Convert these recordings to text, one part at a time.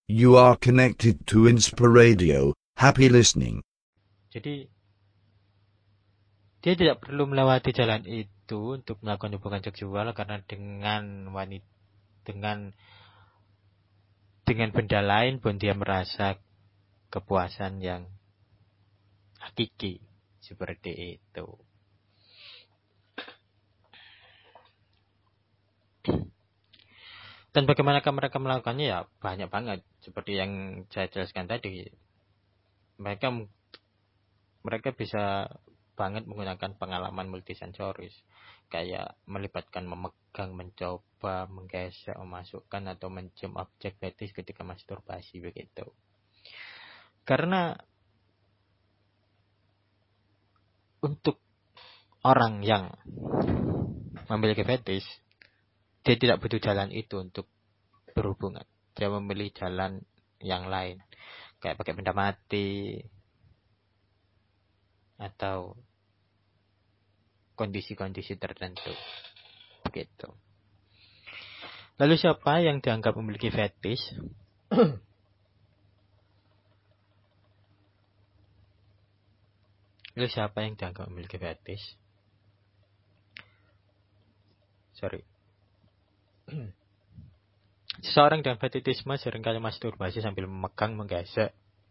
You are connected to Inspiradio. Happy listening. Jadi dia tidak perlu melewati jalan itu untuk melakukan hubungan seksual karena dengan benda lain pun dia merasa kepuasan yang hakiki seperti itu. Dan bagaimana mereka melakukannya ya banyak banget seperti yang saya jelaskan tadi. Mereka bisa banget menggunakan pengalaman multisensoris kayak melibatkan memegang, mencoba, menggesek, memasukkan atau mencium objek fetis ketika masturbasi begitu. Karena untuk orang yang memiliki fetis, dia tidak butuh jalan itu untuk berhubungan. Dia memilih jalan yang lain. Kayak pakai benda mati. Atau kondisi-kondisi tertentu. Begitu. Lalu siapa yang dianggap memiliki fetis? Lalu siapa yang dianggap memiliki fetis? Seseorang dengan fetitisme seringkali masturbasi sambil memegang, menggesek,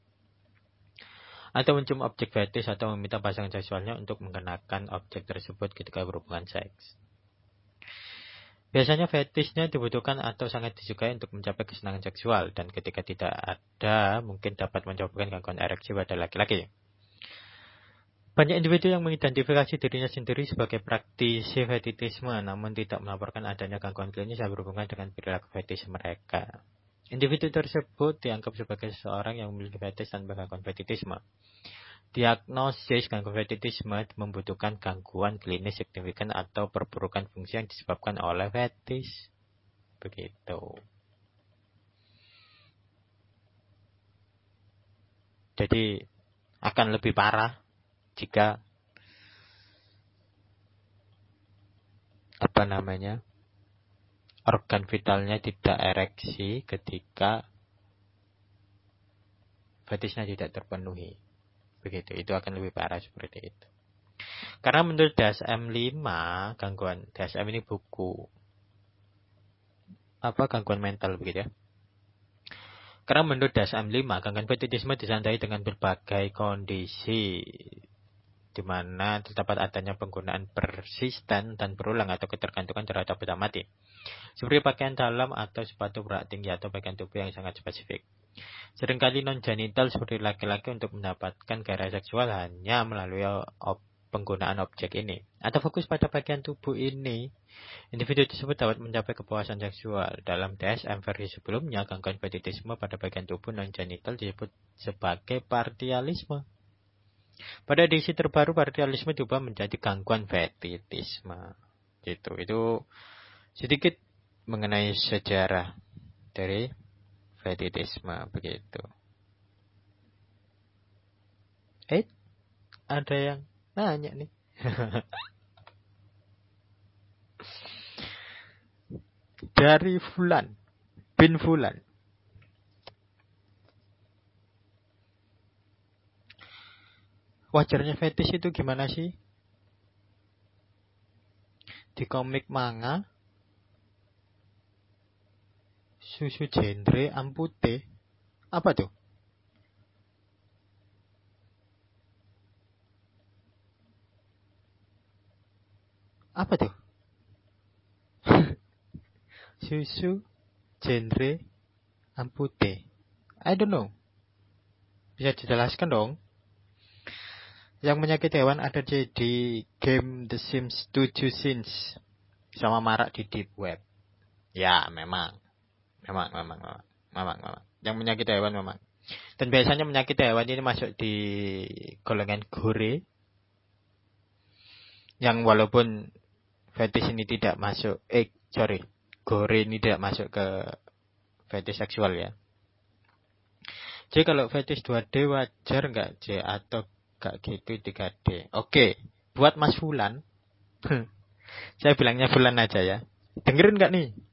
atau mencium objek fetis atau meminta pasangan seksualnya untuk mengenakan objek tersebut ketika berhubungan seks. Biasanya fetisnya dibutuhkan atau sangat disukai untuk mencapai kesenangan seksual, dan ketika tidak ada, mungkin dapat menyebabkan gangguan ereksi pada laki-laki. Banyak individu yang mengidentifikasi dirinya sendiri sebagai praktisi fetitisme, namun tidak melaporkan adanya gangguan klinis yang berhubungan dengan perilaku fetis mereka. Individu tersebut dianggap sebagai seseorang yang memiliki fetis tanpa gangguan fetitisme. Diagnosis gangguan fetitisme membutuhkan gangguan klinis signifikan atau perburukan fungsi yang disebabkan oleh fetis. Begitu. Jadi akan lebih parah jika organ vitalnya tidak ereksi ketika fetisnya tidak terpenuhi. Begitu, itu akan lebih parah seperti itu. Karena menurut DSM-5, gangguan DSM ini buku gangguan mental begitu ya. Karena menurut DSM-5, gangguan fetitisme ditandai dengan berbagai kondisi di mana terdapat adanya penggunaan persisten dan berulang atau ketergantungan terhadap benda mati, seperti pakaian dalam atau sepatu berat tinggi atau bagian tubuh yang sangat spesifik. Seringkali non-genital seperti laki-laki untuk mendapatkan gairah seksual hanya melalui penggunaan objek ini atau fokus pada bagian tubuh ini. Individu tersebut dapat mencapai kepuasan seksual. Dalam DSM versi sebelumnya, gangguan fetitisme pada bagian tubuh non-genital disebut sebagai partialisme. Pada edisi terbaru, partialisme diubah menjadi gangguan fetitisme. Gitu. Itu sedikit mengenai sejarah dari fetitisme begitu. Ada yang nanya nih. Dari Fulan bin Fulan. Wajarnya fetish itu gimana sih? Di komik manga, susu genre ampute. Apa tuh? Apa tuh? Susu genre ampute. I don't know. Bisa dijelaskan dong? Yang menyakiti hewan ada di game The Sims 7 Sins sama marak di deep web. Ya, memang. Yang menyakiti hewan memang. Dan biasanya menyakiti hewan ini masuk di golongan gore. Yang walaupun fetish ini tidak masuk, gore ini tidak masuk ke fetish seksual ya. Jadi kalau fetish 2D wajar nggak J atau gak gitu 3D? Oke, buat Mas Fulan, saya bilangnya Fulan aja ya. Dengerin nggak nih?